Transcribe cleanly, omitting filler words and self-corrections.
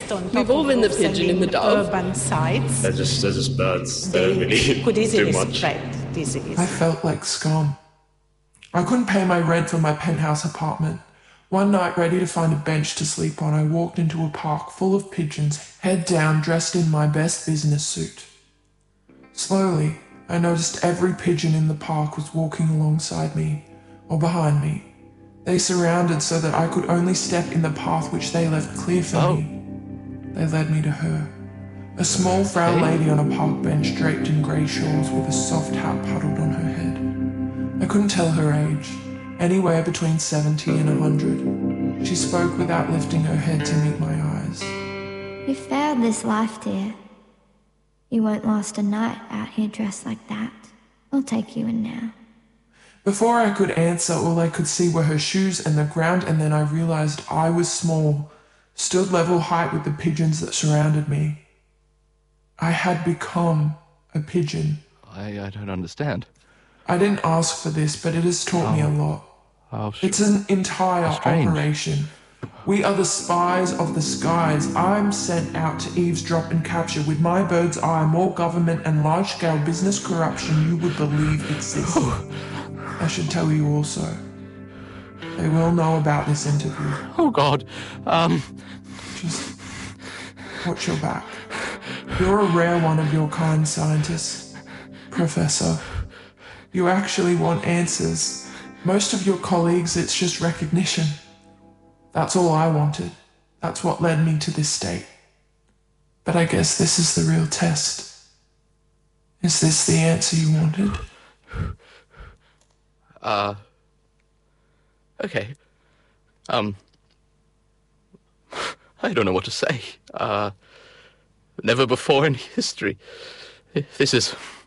nest on top We've all of been the roofs and pigeon in the dove. urban sites. They're just birds. They don't really could easily do much. spread disease. I felt like scum. I couldn't pay my rent for my penthouse apartment. One night, ready to find a bench to sleep on, I walked into a park full of pigeons, head down, dressed in my best business suit. Slowly, I noticed every pigeon in the park was walking alongside me, or behind me. They surrounded so that I could only step in the path which they left clear for me. They led me to her. A small frail lady on a park bench draped in grey shawls with a soft hat puddled on her head. I couldn't tell her age, anywhere between 70 and 100. She spoke without lifting her head to meet my eyes. You failed this life, dear. You won't last a night out here dressed like that. We'll take you in now. Before I could answer, all I could see were her shoes and the ground, and then I realized I was small, stood level height with the pigeons that surrounded me. I had become a pigeon. I don't understand. I didn't ask for this, but it has taught me a lot. It's an entire operation. We are the spies of the skies. I'm sent out to eavesdrop and capture with my bird's eye more government and large-scale business corruption you would believe exists. I should tell you also. They will know about this interview. Oh, God. Just watch your back. You're a rare one of your kind, scientist. Professor. You actually want answers. Most of your colleagues, it's just recognition. That's all I wanted. That's what led me to this state. But I guess this is the real test. Is this the answer you wanted? Okay. I don't know what to say. Never before in history. This is